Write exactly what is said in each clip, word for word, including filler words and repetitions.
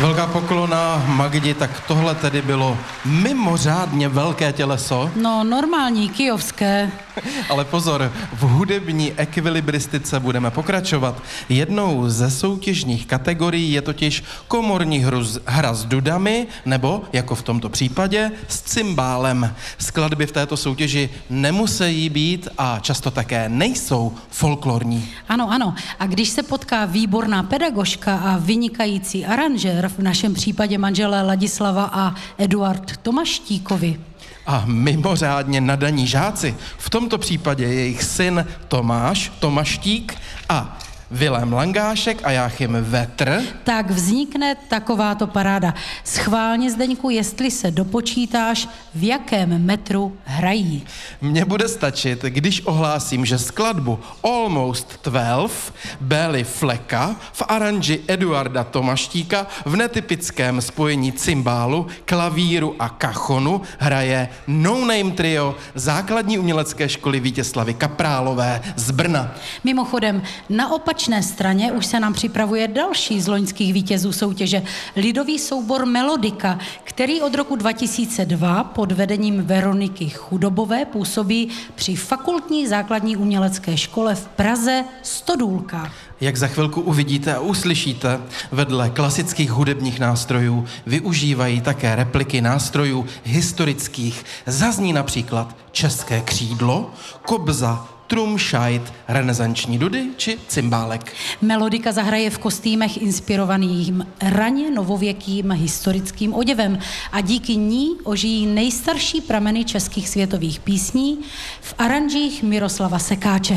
Velká poklona Magdi, tak tohle tedy bylo mimořádně velké těleso. No, normální, kyjovské. Ale pozor, v hudební ekvilibristice budeme pokračovat. Jednou ze soutěžních kategorií je totiž komorní hru, hra s dudami, nebo, jako v tomto případě, s cymbálem. Skladby v této soutěži nemusí být a často také nejsou folklorní. Ano, ano. A když se potká výborná pedagožka a vynikající aranžér, v našem případě manželé Ladislava a Eduard Tomaštíkovi, a mimořádně nadaní žáci, v tomto případě jejich syn Tomáš Tomaštík a Vilém Langášek a Jáchym Vetr, tak vznikne takováto paráda. Schválně, Zdeňku, jestli se dopočítáš, v jakém metru hrají. Mně bude stačit, když ohlásím, že skladbu Almost twelve Bély Fleka v aranži Eduarda Tomaštíka v netypickém spojení cymbálu, klavíru a kachonu hraje No Name Trio základní umělecké školy Vítězslavy Kaprálové z Brna. Mimochodem, na opačné straně už se nám připravuje další z loňských vítězů soutěže, lidový soubor Melodika, který od roku dva tisíce dva pod vedením Veroniky Chudobové působí při Fakultní základní umělecké škole v Praze Stodůlka. Jak za chvilku uvidíte a uslyšíte, vedle klasických hudebních nástrojů využívají také repliky nástrojů historických. Zazní například české křídlo, kobza, trumšajt, renesanční dudy či cymbálek. Melodika zahraje v kostýmech inspirovaným raně novověkým historickým oděvem a díky ní ožijí nejstarší prameny českých světových písní v aranžích Miroslava Sekáče.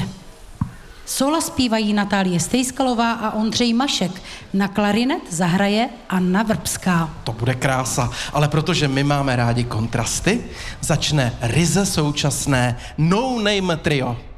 Sola zpívají Natálie Stejskalová a Ondřej Mašek. Na klarinet zahraje Anna Vrbská. To bude krása, ale protože my máme rádi kontrasty, začne ryze současné No Name Trio.